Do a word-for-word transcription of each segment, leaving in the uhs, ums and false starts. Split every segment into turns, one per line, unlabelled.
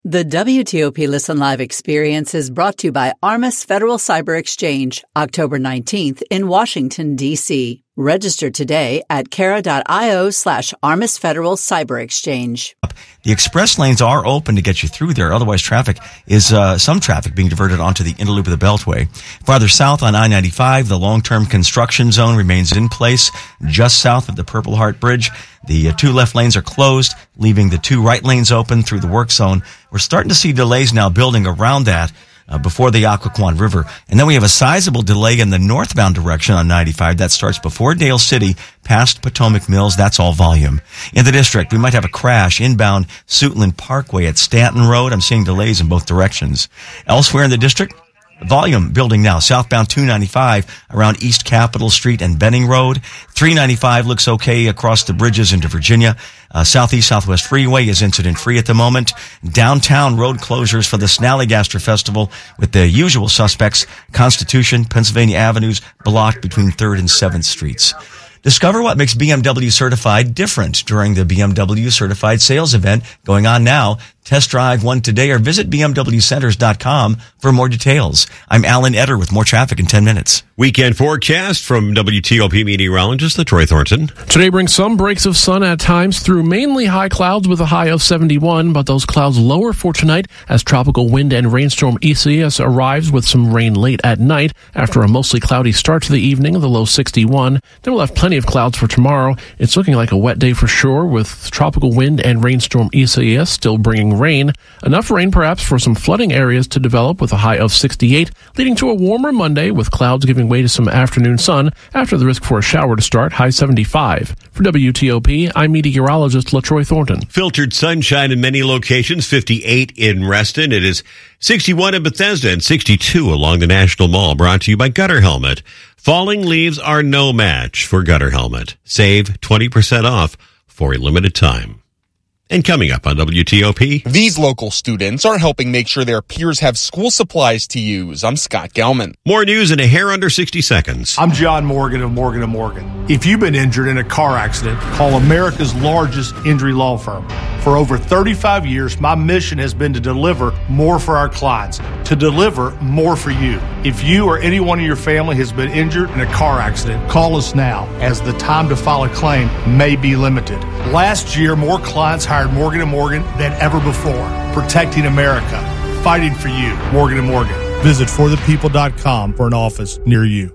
The W T O P Listen Live experience is brought to you by Armis Federal Cyber Exchange, October nineteenth in Washington, D C Register today at cara.io slash Armis Federal Cyber Exchange.
The express lanes are open to get you through there. Otherwise, traffic is, uh, some traffic being diverted onto the inner loop of the Beltway. Farther south on I ninety-five, the long-term construction zone remains in place just south of the Purple Heart Bridge. The uh, two left lanes are closed, leaving the two right lanes open through the work zone. We're starting to see delays now building around that uh, before the Occoquan River. And then we have a sizable delay in the northbound direction on ninety-five. That starts before Dale City, past Potomac Mills. That's all volume. In the district, we might have a crash inbound Suitland Parkway at Stanton Road. I'm seeing delays in both directions. Elsewhere in the district, volume building now. Southbound two ninety-five around East Capitol Street and Benning Road. three ninety-five looks okay across the bridges into Virginia. Uh, Southeast Southwest Freeway is incident free at the moment. Downtown road closures for the Snallygaster Festival with the usual suspects. Constitution, Pennsylvania Avenues blocked between third and seventh Streets. Discover what makes B M W Certified different during the B M W Certified Sales Event going on now. Test drive one today or visit b m w centers dot com for more details. I'm Alan Etter with more traffic in ten minutes.
Weekend forecast from W T O P meteorologist LaTroy Thornton.
Today brings some breaks of sun at times through mainly high clouds with a high of seventy-one, but those clouds lower for tonight as tropical wind and rainstorm Isaias arrives with some rain late at night after a mostly cloudy start to the evening, the low sixty-one. Then we'll have plenty of clouds for tomorrow. It's looking like a wet day for sure with tropical wind and rainstorm Isaias still bringing rain. Enough rain perhaps for some flooding areas to develop with a high of sixty-eight, leading to a warmer Monday with clouds giving way to some afternoon sun after the risk for a shower to start, high seventy-five. For W T O P, I'm meteorologist LaTroy Thornton.
Filtered sunshine in many locations, fifty-eight in Reston. It is sixty-one in Bethesda and sixty-two along the National Mall, brought to you by Gutter Helmet. Falling leaves are no match for Gutter Helmet. Save twenty percent off for a limited time. And coming up on W T O P,
these local students are helping make sure their peers have school supplies to use. I'm Scott Gelman.
More news in a hair under sixty seconds.
I'm John Morgan of Morgan and Morgan. If you've been injured in a car accident, call America's largest injury law firm. For over thirty-five years, my mission has been to deliver more for our clients, to deliver more for you. If you or anyone in your family has been injured in a car accident, call us now, as the time to file a claim may be limited. Last year, more clients hired Morgan and Morgan than ever before. Protecting America. Fighting for you. Morgan and Morgan. Visit for the people dot com for an office near you.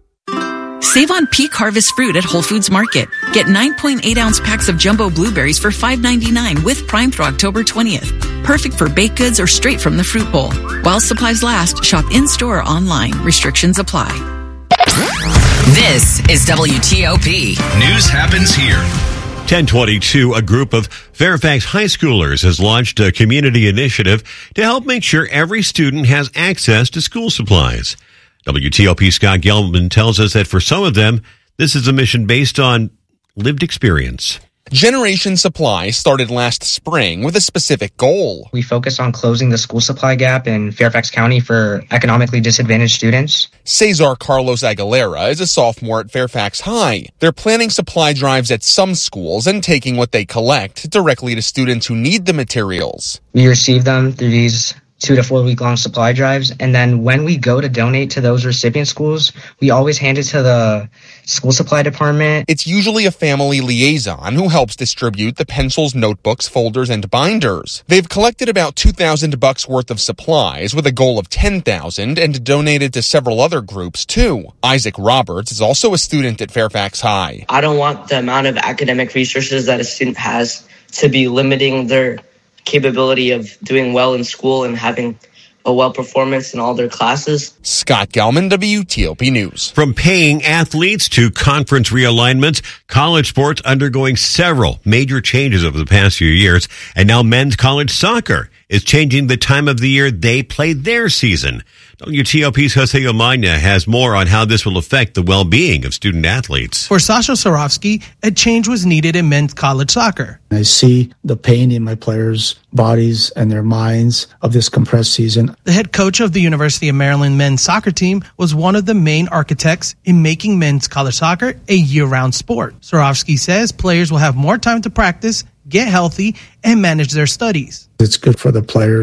Save on peak harvest fruit at Whole Foods Market. Get nine point eight ounce packs of jumbo blueberries for five ninety-nine with Prime through October twentieth. Perfect for baked goods or straight from the fruit bowl. While supplies last, shop in-store or online. Restrictions apply.
This is W T O P.
News happens here.
ten twenty-two, a group of Fairfax high schoolers has launched a community initiative to help make sure every student has access to school supplies. W T O P Scott Gelman tells us that for some of them, this is a mission based on lived experience.
Generation Supply started last spring with a specific goal.
We focus on closing the school supply gap in Fairfax County for economically disadvantaged students.
Cesar Carlos Aguilera is a sophomore at Fairfax High. They're planning supply drives at some schools and taking what they collect directly to students who need the materials.
We receive them through these two to four week long supply drives. And then when we go to donate to those recipient schools, we always hand it to the school supply department.
It's usually a family liaison who helps distribute the pencils, notebooks, folders, and binders. They've collected about two thousand bucks worth of supplies with a goal of ten thousand and donated to several other groups too. Isaac Roberts is also a student at Fairfax High.
I don't want the amount of academic resources that a student has to be limiting their capability of doing well in school and having a well performance in all their classes.
Scott Gelman, W T O P News.
From paying athletes to conference realignments, college sports undergoing several major changes over the past few years, and now men's college soccer is changing the time of the year they play their season. W T O P's Jose Omagna has more on how this will affect the well-being of student athletes.
For Sasha Sarovsky, a change was needed in men's college soccer.
I see the pain in my players' bodies and their minds of this compressed season.
The head coach of the University of Maryland men's soccer team was one of the main architects in making men's college soccer a year-round sport. Sarovsky says players will have more time to practice get healthy, and manage their studies.
It's good for the players.